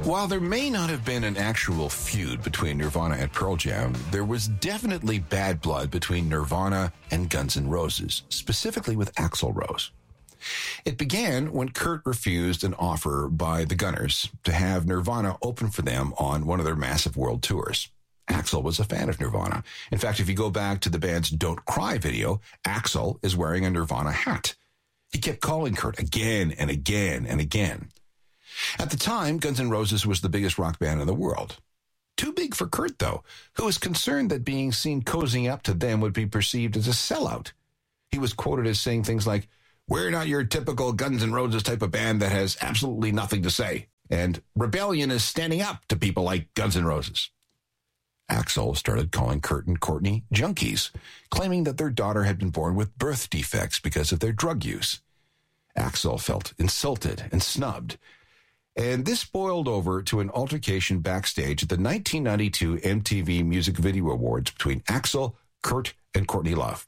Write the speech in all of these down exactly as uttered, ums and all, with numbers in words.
While there may not have been an actual feud between Nirvana and Pearl Jam, there was definitely bad blood between Nirvana and Guns N' Roses, specifically with Axl Rose. It began when Kurt refused an offer by the Gunners to have Nirvana open for them on one of their massive world tours. Axl was a fan of Nirvana. In fact, if you go back to the band's Don't Cry video, Axl is wearing a Nirvana hat. He kept calling Kurt again and again and again. At the time, Guns N' Roses was the biggest rock band in the world. Too big for Kurt, though, who was concerned that being seen cozying up to them would be perceived as a sellout. He was quoted as saying things like, "We're not your typical Guns N' Roses type of band that has absolutely nothing to say. And rebellion is standing up to people like Guns N' Roses." Axl started calling Kurt and Courtney junkies, claiming that their daughter had been born with birth defects because of their drug use. Axl felt insulted and snubbed. And this boiled over to an altercation backstage at the nineteen ninety-two M T V Music Video Awards between Axl, Kurt, and Courtney Love.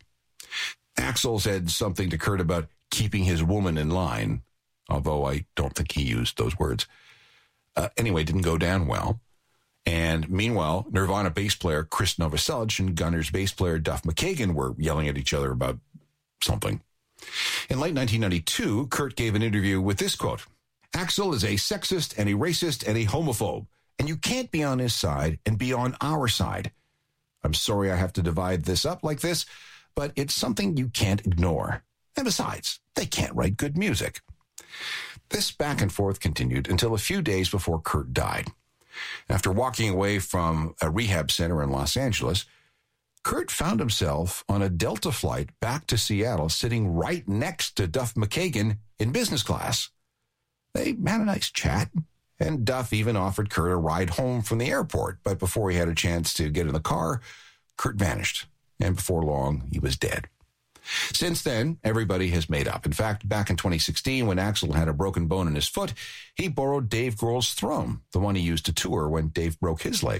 Axl said something to Kurt about keeping his woman in line, although I don't think he used those words. Uh, anyway, it didn't go down well. And meanwhile, Nirvana bass player Chris Novoselic and Gunners bass player Duff McKagan were yelling at each other about something. In late nineteen ninety-two, Kurt gave an interview with this quote, "Axl is a sexist and a racist and a homophobe, and you can't be on his side and be on our side. I'm sorry I have to divide this up like this, but it's something you can't ignore. And besides, they can't write good music." This back and forth continued until a few days before Kurt died. After walking away from a rehab center in Los Angeles, Kurt found himself on a Delta flight back to Seattle, sitting right next to Duff McKagan in business class. They had a nice chat, and Duff even offered Kurt a ride home from the airport. But before he had a chance to get in the car, Kurt vanished, and before long, he was dead. Since then, everybody has made up. In fact, back in twenty sixteen, when Axl had a broken bone in his foot, he borrowed Dave Grohl's Throne, the one he used to tour when Dave broke his leg.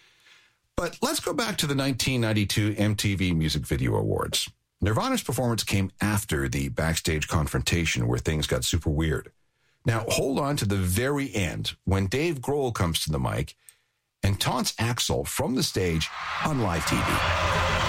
But let's go back to the nineteen ninety-two M T V Music Video Awards. Nirvana's performance came after the backstage confrontation where things got super weird. Now, hold on to the very end when Dave Grohl comes to the mic and taunts Axl from the stage on live T V.